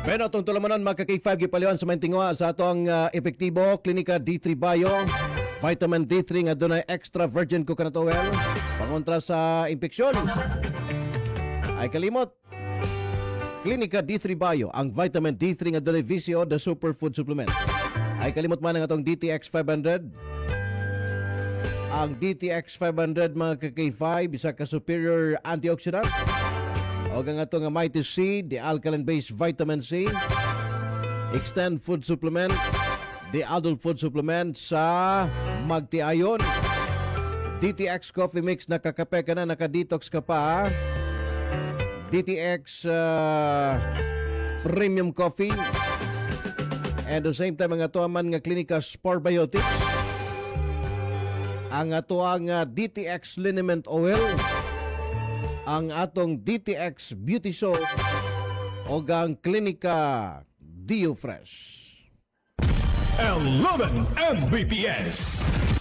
Pero itong tulamanon mga ka-K5 gipaliwan sa maintingwa sa atong epektibo Klinika D3 Bio Vitamin D3 nga dunay extra virgin coconut oil pangontra sa impeksyon. Ay kalimot Klinika D3 Bio ang vitamin D3 nga dunay visyo the superfood supplement. Ay kalimot man ang atong DTX 500. Ang DTX 500 mga ka-K5 isa ka superior antioxidant o ang ato nga Mighty C, the alkaline-based vitamin C, extend food supplement, the adult food supplement sa magtiayon. DTX coffee mix, nakakape ka na, nakadetox ka pa. DTX premium coffee. And at the same time, ang ato man nga klinika Sporbiotics. Ang ato ang DTX liniment oil. Ang atong DTX Beauty Soap o ang Klinika Dio Fresh. 11 Mbps.